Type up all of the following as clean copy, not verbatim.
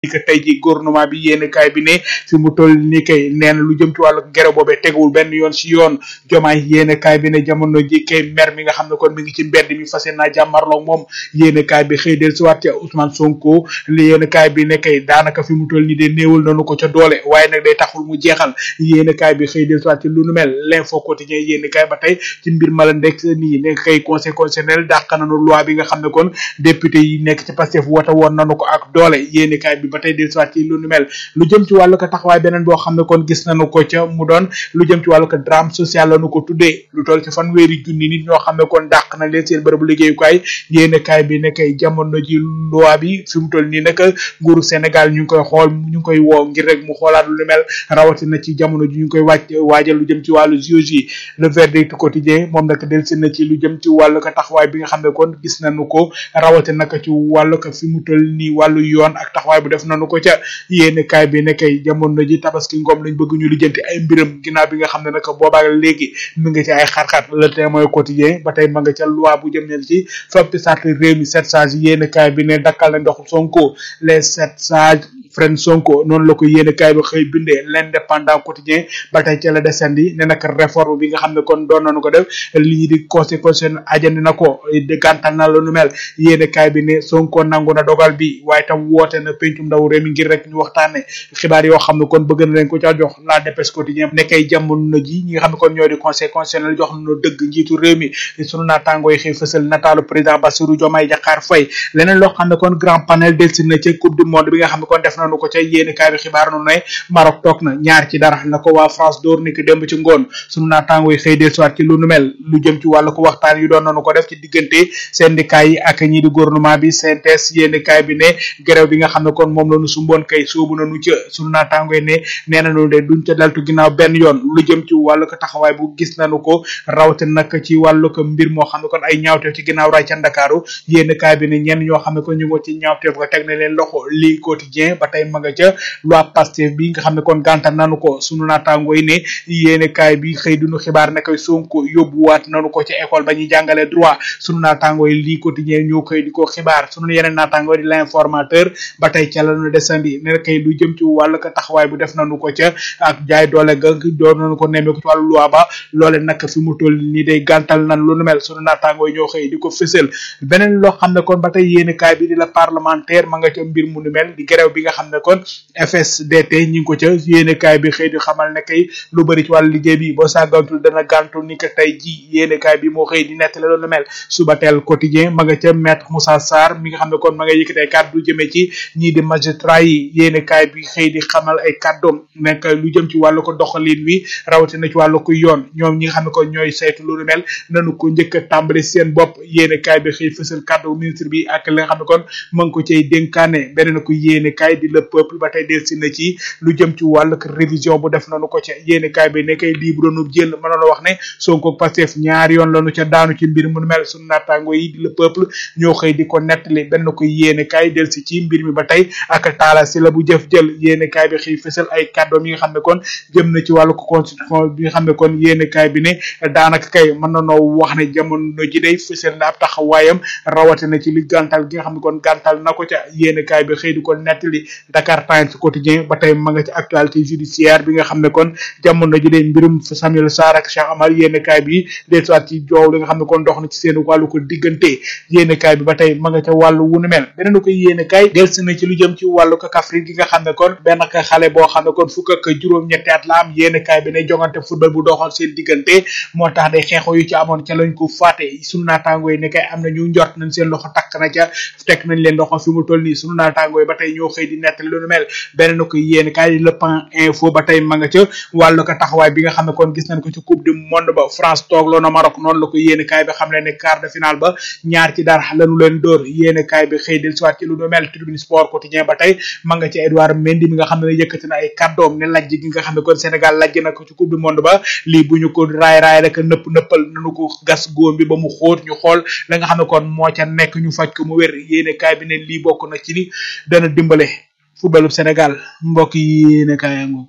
que tey ji gouvernement bi yéen kaay bi ne fi mu toll ni kay nee na lu jëm ci wàllu grève boobee teguwul benn yoon si yoon jomaay yéen kaay bi ne jamono ji kay mer mi nga xam ne kon mi ngi ci mbedd mi fas yéene jàmmarloo moom yéen kaay bi xëy del si waat ca Ousmane Sonko li yéen kaay bi ne kay daanaka fi mu toll ni de néewal nañu ko ca doole waaye nag day taxul mu jeexal yéen kaay bi xëy del si waat ci lu nu mel l'info quotidien yéen kaay ba tey ci mbir ma la ndek nii ne kay conseil constitutionnel dàq nañu loi bi nga xam ne kon député yi nekk ci Pastef wote woon nañu ko ak doole yéen kaay bi ba tey del si waat ci lu nu mel lu jëm ci wàllu ko taxawaay beneen boo xam ne kon gis nañu ko ca mu doon lu jëm ci wàllu ko drame social lañu ko tuddee lu toll ci fanweeri junni nit ñoo xam ne kon dàq nañ leen seen bërëbu liggéeyukaay yéen kaay bi ne kay jamono ji loi bi fi mu toll nii nag nguuru Sénégal ñu ngi koy xool ñu ngi koy woo ngir rek mu xoolaat lu mel rawatina ci jamono ji ñu ngi koy waajal lu jëm ci wàllu JOJ le verdict quotidien moom nag delsi na ci lu jëm ci wàllu ko taxawaay bi nga xam ne kon gis nañu ko rawatina nag ci wàllu ko fi mu toll nii wàllu yoon ak taxawaay bu def nañu ko ca yéen kaay bi ne kay jamono ji tabaski ngoom lañ bëgg ñu lijjanti ay mbiram ginnaaw bi nga xam ne nag boobaa léegi mi nga ci ay xar-xar le témoin quotidien ba tey ma nga ca loi bu jëm ne ci foppi sart réew mi 7 sages yéen kaay bi ne dakkal na ndoxu Sonko les 7 sages Fren Sonko noonu la ko yéene kaay ba xëy bindee l'indépendant quotidien ba tey ca la descendi ne nag réforme bi nga xam ne kon doon nañu ko def lii di conseil constitutionnel ajandi na ko de gàntal na lu nu mel yéene kaay bi ne Sonko nangu na dogal bi waaye tam woote na pencum ndaw réew mi ngir rek ñu waxtaane xibaar yoo xam ne kon bëgg na leen ko ca jox la dépêche quotidien ne kay jamono ji ñi nga xam ne kon ñoo di conseil constitutionnel jox nañu dëgg njiitu réew mi sunu naataangoo yi xëy fësal nataalu président Bassirou Diomaye Diakhar Faye leneen loo xam ne kon grand panel delsi na ca coupe du monde bi nga xam ne kon def nañu ko ca yéene kaay bi xibaar nu ne Maroc toog na ñaar ci dara la ko waa France door ni ki démb ci ngoon sunu naataangoo yi xëy dellusiwaat ci lu nu mel lu jëm ci wàllu ko waxtaan yu doon nañu ko def ci diggante syndicat yi ak ñi di gouvernement bi CNTS yéene kaay bi ne grève bi nga xam ne kon moom la ñu sumboon kay soobu nañu ca sunu naataangoo yi ne nee nañu de duñ ca daltu ginnaaw benn yoon lu jëm ci wàllu ko taxawaay bu gis nañu ko rawate nag ci wàllu ko mbir moo xam ne kon ay ñaawteef ci ginnaaw raay ca Ndakaaru yéene kaay bi ne ñenn ñoo xam ne kon ñu ngo ci ñaawteef ko teg na leen loxo lii quotidien ba tey ma nga ca loi Pastef bi nga xam ne kon gàntal nanu ko sunu naataangoo yi ne yéene kaay bi xëy duñu xibaar ne koy Sonko yóbbuwaat nanu ko ci école ba ñuy jàngale droit sunu naataangoo yi lii quotidien ñoo koy di ko xibaar sunu yeneen naataangoo di l'informateur ba tey ca la ñu desandi ne kay lu jëm ci wàllu ko taxawaay bu def nanu ko ca ak jaay doole ga doon nañu ko nemmee ko ci wàllu loi ba loole nag fi mu toll nii day gàntal nan lu nu mel sunu naataangoo yi ñoo xëy di ko fësal beneen loo xam ne kon ba tey yéene kaay bi di la parlementaire ma nga ca mbir mu nu mel di grève bi nga xam ne kon FSDT ñi ngi ko ca yéene kaay bi xëy di xamal ne kay lu bëri ci wàllu liggéey bi boo sàggantul dana gàntu ni ko tey ji yéene kaay bi moo xëy di nettali loolu mel suba teel quotidien ma nga ca maître Moussa Sarr mi nga xam ne kon ma nga yëkkatee kàddu jëmee ci ñii di magistrat yi yéene kaay bi xëy di xamal ay kàddoom nekk lu jëm ci wàllu ko doxalin wi rawatina ci wàllu ko yoon ñoom ñi nga xam ne kon ñooy saytu loolu mel nanu ko njëkk a tàmbali seen bopp yéene kaay bi xëy fësal kàddu ministre bi ak li nga xam ne kon ma ngi ko cay dénkaane beneen ko yéene kaay di le peuple ba tey delsi na ci lu jëm ci wàllu révision bu def nañu ko ca yéene kaay bi ne kay lii bu doonu jël mënoon a wax ne Sonko Pastef ñaari yoon lañu ca daanu ci mbir mu mel sunu naataango yi di le peuple ñoo xëy di ko nettali benn ko yéene kaay delsi ci mbir mi ba tey ak taala si la bu jëf jël yéene kaay bi xëy fësal ay kàddoom yi nga xam ne kon jëm na ci wàllu ko constitution bi nga xam ne kon yéene kaay bi ne daanaka kay mën na noo wax ne jamono ji day fësal na ab taxawaayam rawatina ci li gàntal gi nga xam ne kon gàntal na ko ca yéene kaay bi xëy di ko nettali Dakar Times quotidien ba tey ma nga ci actualité judiciaire bi nga xam ne kon jamono ji day mbirum Samuel Sarr ak Cheikh Amar yéene kaay bi des soit ci joow li nga xam ne kon dox na ci seen wàllu ko diggante yéene kaay bi ba tey ma nga ca wàllu wu nu mel beneen ko yéene kaay delsi na ci lu jëm ci wàllu ko Kaffrine gi nga xam ne kon benn xale boo xam ne kon fukk ak juróom-ñetti at la am yéene kaay bi ne jongante football bu doxoon seen diggante moo tax day xeexoo yu ci amoon ca lañ ko faate sunu naataangoo yi ne kay am na ñu njort nañ seen loxo takk na ca teg nañ leen loxo fi mu toll nii sunu naataangoo yi ba tey ñoo xëy di nettali lu nu mel beneen ko yéene kaay Le Point Info ba tey ma nga ca wàllu ko taxawaay bi nga xam ne kon gis nañ ko ci coupe du monde ba France toog loo na Maroc noonu la ko yéene kaay bi xam leen ne quart de finale ba ñaar ci dara lañu leen dóor yéene kaay bi xëy del soit ci lu nu mel Tribune Sport quotidien ba tey ma nga ci Edouard Mendy mi nga xam ne yëkkati na ay kàddoom ne lajj gi nga xam ne kon Sénégal lajj na ko ci coupe du monde ba lii bu ñu ko raay rek nëppal nañu ko gas góom bi ba mu xóot ñu xool la nga xam ne kon moo ca nekk ñu faj ko mu wér yéene kaay bi ne lii bokk na ci ni dana dimbale footballu Sénégal mbokk yi yéene kaay ngo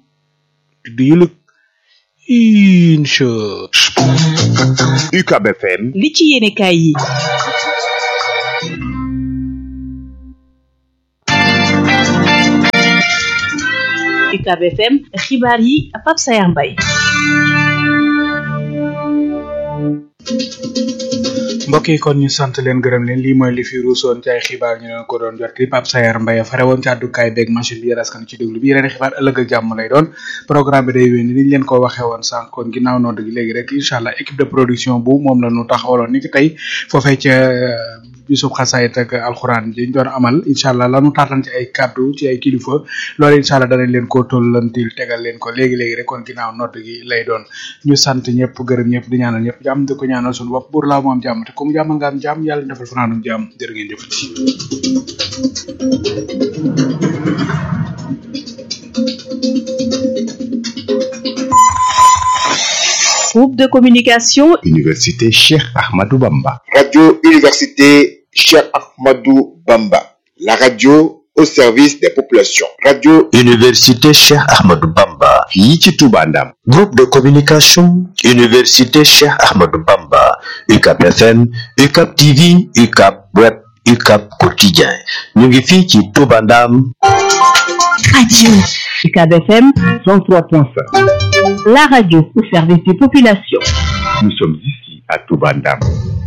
du yuluk incha UCAB FM li ci yéene kaay yi UCAB FM xibaar yi Pape Sayar Mbaye. mbokk yi kon ñu sant leen gërëm leen lii mooy li fi ruusoon ci ay xibaar ñu leen ko doon jot li Pape Sayar Mbaye fare woon ci àddukaay beeg machine bi yéen askan ci déglu bi yeneen xibaar ëllëg ak jàmm lay doon programme bi day wéy ni ñu leen ko waxee woon sànq kon ginnaaw nodd gi léegi rek incha allah équipe de production bu moom la ñu taxawaloon ni ki tey foofee ca bisub xasaayit ak alxuraan ji ñu doon amal incha allah la ñu taataan ci ay kaddu ci ay kilifa loolu incha allah danañ leen ko tollantil tegal leen ko léegi-léegi rek kon ginnaaw nodd gi lay doon ñu sant ñëpp gërëm ñëpp di ñaanal ñëpp jàmm di ko ñaanal suñu bopp buur laa mu am jàmm te comme jàmm nga am jàmm yàlla defal fanaanum jàmm jërë ngeen jëf Groupe de communication Université Cheikh Ahmadou Bamba. Radio Université Cheikh Ahmadou Bamba. La radio au service des populations. Radio Université Cheikh Ahmadou Bamba. fii ci Touba Ndam. Groupe de communication Université Cheikh Ahmadou Bamba. UCAB FM, UCAB TV, UCAB Web, UCAB Quotidien. ñu ngi fii ci Touba Ndam. Radio UCAB FM 103.5. la radio au service des populations. Nous sommes ici à Touba Ndam.